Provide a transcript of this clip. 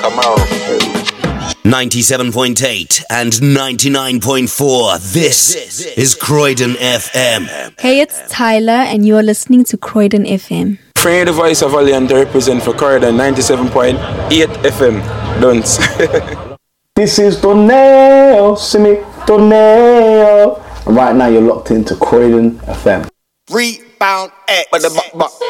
97.8 and 99.4. This is Croydon FM. Hey, it's Tyler, and you're listening to Croydon FM. Free the voice of Alien to represent for Croydon 97.8 FM. Don't. This is Donell, Simi Donell. And right now you're locked into Croydon FM. Rebound X.